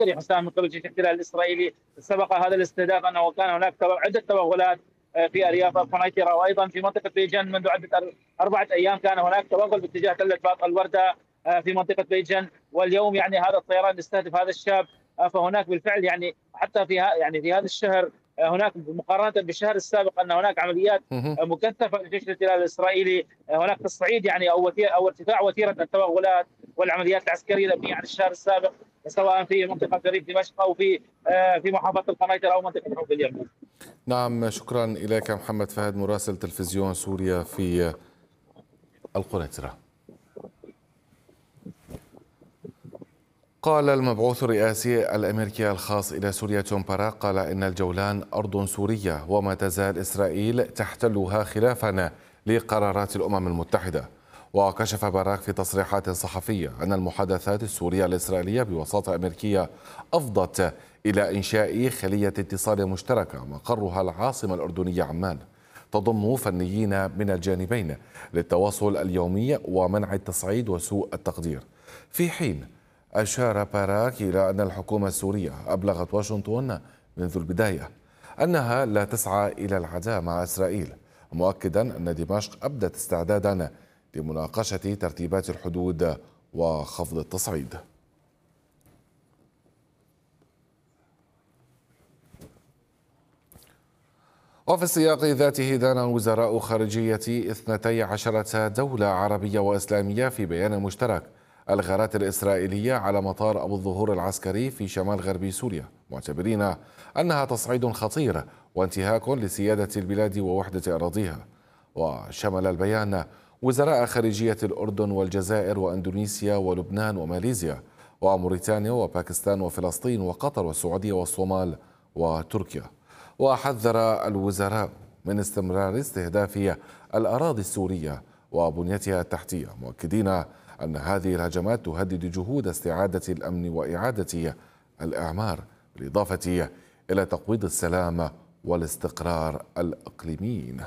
عسكري حسام من قبل جيش الاحتلال الاسرائيلي. سبق هذا الاستهداف انه كان هناك عده توغلات في ارياف قنيطره، وايضا في منطقه بيجن منذ عده 4 ايام كان هناك توغل باتجاه تله باط الورده في منطقه بيجن. واليوم يعني هذا الطيران يستهدف هذا الشاب. فهناك بالفعل يعني حتى في هذا الشهر هناك مقارنه بالشهر السابق ان هناك عمليات مهم. مكثفه لجيش الاحتلال الاسرائيلي. هناك تصعيد يعني او ارتفاع وتيره التوغلات والعمليات العسكريه الامنيه عن الشهر السابق، سواء في منطقه ريف دمشق او في محافظه القنيطره او منطقه حوض اليمن. نعم، شكرا إليك محمد فهد مراسل تلفزيون سوريا في القنيطرة. قال المبعوث الرئاسي الأمريكي الخاص إلى سوريا توم باراك قال إن الجولان أرض سورية وما تزال إسرائيل تحتلها خلافا لقرارات الأمم المتحدة. وكشف باراك في تصريحات صحفية أن المحادثات السورية الإسرائيلية بوساطة أمريكية أفضت إلى إنشاء خلية اتصال مشتركة مقرها العاصمة الأردنية عمان، تضم فنيين من الجانبين للتواصل اليومي ومنع التصعيد وسوء التقدير. في حين أشار باراك إلى أن الحكومة السورية أبلغت واشنطن منذ البداية أنها لا تسعى إلى العداء مع إسرائيل، مؤكدا أن دمشق أبدت استعدادا لمناقشة ترتيبات الحدود وخفض التصعيد. وفي السياق ذاته دان وزراء خارجية 12 دولة عربية وإسلامية في بيان مشترك الغارات الإسرائيلية على مطار أبو الظهور العسكري في شمال غرب سوريا، معتبرين أنها تصعيد خطير وانتهاك لسيادة البلاد ووحدة أراضيها. وشمل البيان وزراء خارجية الأردن والجزائر وأندونيسيا ولبنان وماليزيا وموريتانيا وباكستان وفلسطين وقطر والسعودية والصومال وتركيا. وحذر الوزراء من استمرار استهداف الأراضي السورية وبنيتها التحتية، مؤكدين أن هذه الهجمات تهدد جهود استعادة الأمن وإعادة الإعمار، بالإضافة إلى تقويض السلام والاستقرار الإقليميين.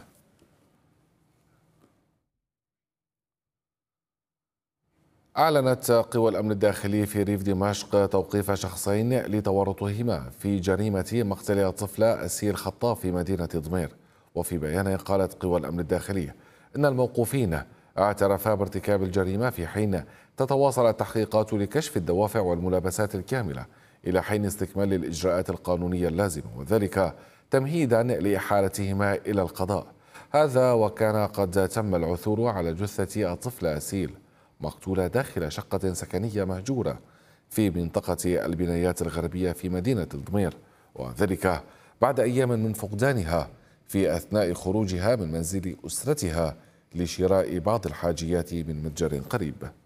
أعلنت قوى الأمن الداخلي في ريف دمشق توقيف شخصين لتورطهما في جريمة مقتل الطفلة أسيل خطاف في مدينة ضمير. وفي بيان قالت قوى الأمن الداخلي إن الموقوفين اعترفا بارتكاب الجريمة، في حين تتواصل التحقيقات لكشف الدوافع والملابسات الكاملة إلى حين استكمال الإجراءات القانونية اللازمة، وذلك تمهيدا لإحالتهما إلى القضاء. هذا وكان قد تم العثور على جثة الطفلة أسيل مقتولة داخل شقة سكنية مهجورة في منطقة البنايات الغربية في مدينة ضمير، وذلك بعد أيام من فقدانها في أثناء خروجها من منزل أسرتها لشراء بعض الحاجيات من متجر قريب.